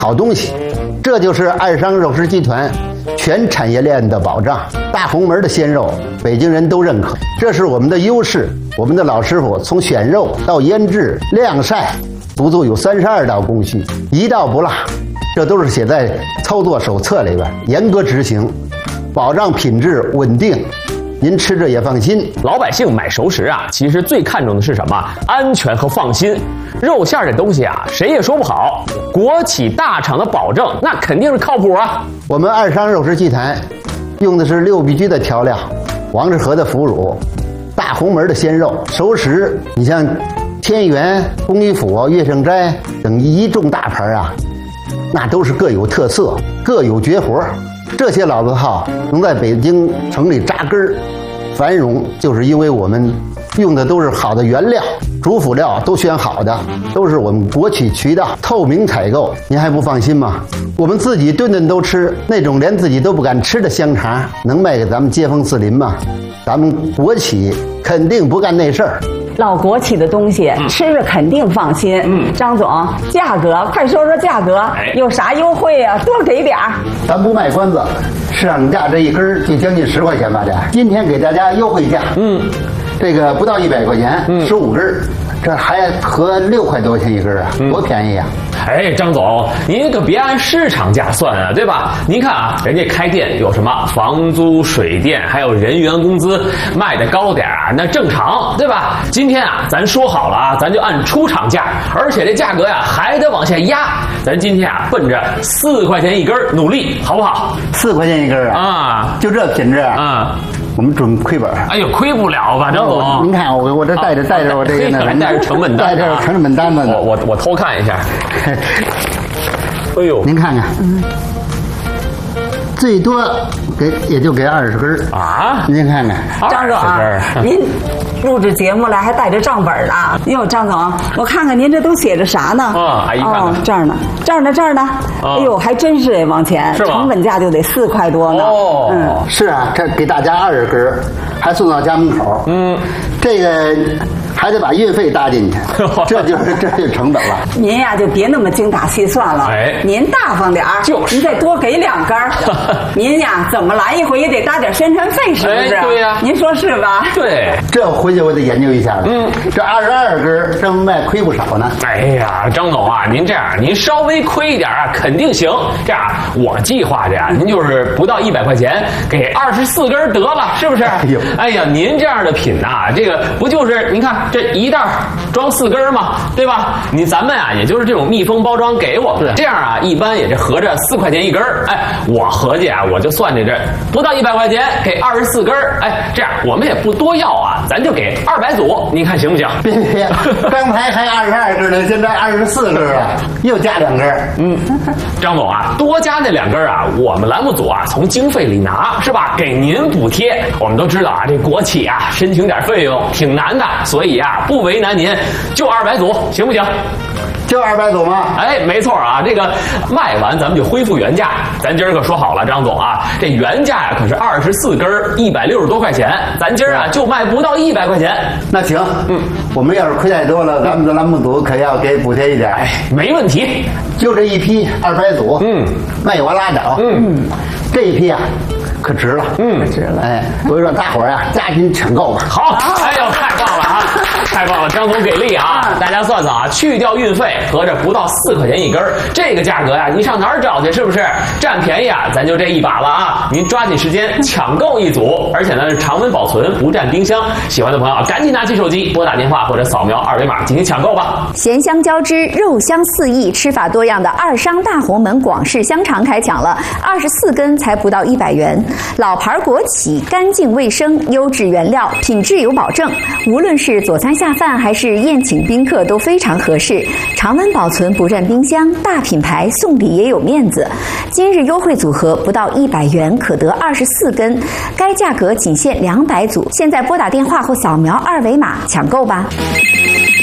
好东西。这就是爱商肉食集团全产业链的保障。大红门的鲜肉，北京人都认可，这是我们的优势。我们的老师傅从选肉到腌制、晾晒，足有32道工序，一道不落。这都是写在操作手册里边，严格执行，保障品质稳定。您吃着也放心。 老百姓买熟食啊，其实最看重的是什么？安全和放心。肉馅这东西啊，谁也说不好。国企大厂的保证，那肯定是靠谱啊。 我们爱商肉食集团用的是6必居的调料，王致和的腐乳，大红门的鲜肉。熟食，你像天元、龚玉府、乐盛斋等一众大牌啊，那都是各有特色，各有绝活。这些老字号能在北京城里扎根儿繁荣，就是因为我们用的都是好的原料，主辅料都选好的，都是我们国企渠道透明采购。您还不放心吗？我们自己顿顿都吃，那种连自己都不敢吃的香肠，能卖给咱们街坊四邻吗？咱们国企肯定不干那事儿。 老国企的东西吃着肯定放心。张总，价格快说说价格，有啥优惠啊？多给点儿。 咱不卖关子，市场价这一根就将近10块钱吧，这今天给大家优惠价。这个不到100块钱，15根，这还合6块多钱一根啊，多便宜啊！ 哎，张总，您可别按市场价算啊，对吧？您看啊，人家开店有什么房租、水电，还有人员工资，卖的高点啊，那正常，对吧？今天啊，咱说好了啊，咱就按出厂价，而且这价格呀还得往下压。咱今天啊，奔着4块钱一根努力，好不好 ？4块钱一根啊！ 啊， 就这品质啊！ 我们准亏本。 哎呦，亏不了吧，张总？ 您看我这带着我这个还带着成本单， 带着成本单子呢。 我偷看一下。哎呦， 您看看，最多也就给20根啊！ 您看看， 张总啊，您录制节目来还带着账本了。哟，张总，我看看您这都写着啥呢？ 阿姨看看， 这儿呢。哎呦，还真是哎，往前成本价就得4块多呢。 是啊，这给大家20根，还送到家门口。这个还得把运费搭进去，这就是成本了。 您呀就别那么精打细算了，您大方点儿，您再多给2根。您呀怎么来一回也得搭点宣传费，是不是？ 对呀， 您说是吧？ 对， 这回去我得研究一下了。这22根这么卖亏不少呢。 哎呀，张总啊，您这样，您稍微亏一点啊，肯定行。这样，我计划着呀，您就是不到100块钱，给24根得了，是不是？哎呀，您这样的品呐，这个不就是您看这一袋装4根吗？对吧？咱们啊，也就是这种密封包装给我们，这样啊，一般也是合着4块钱一根。哎，我合计啊，我就算这不到100块钱，给24根。哎，这样我们也不多要啊，咱就给200组，您看行不行？ 别，刚才还22根呢，现在24根了，又加2根。 张总啊，多加那2根啊，我们栏目组啊从经费里拿，是吧？给您补贴。我们都知道啊，这国企啊申请点费用挺难的，所以啊不为难您，就200组，行不行？ 就200组吗？ 哎，没错啊，这个卖完咱们就恢复原价。咱今儿可说好了，张总啊，这原价呀可是24根160多块钱，咱今儿啊就卖不到100块钱。 那行，我们要是亏太多了，咱们的栏目组可要给补贴一点。 哎，没问题， 就这一批200组，卖完拉倒。这一批啊可值了，值了。哎，所以说大伙儿呀，加紧抢购吧。 好，哎呦，太棒了啊！太棒了，张总给力啊！大家算算啊，去掉运费，合着不到4块钱一根，这个价格呀，你上哪儿找去？是不是占便宜啊？咱就这一把了啊！您抓紧时间抢购一组，而且呢是常温保存，不占冰箱。喜欢的朋友赶紧拿起手机拨打电话或者扫描2维码进行抢购吧。 咸香交织，肉香四溢，吃法多样的二商大红门广式香肠开抢了，24根才不到100元。老牌国企，干净卫生，优质原料，品质有保证。无论是佐餐下饭还是宴请宾客都非常合适，常温保存不占冰箱，大品牌送礼也有面子。今日优惠组合不到100元可得24根，该价格仅限200组。现在拨打电话或扫描2维码抢购吧。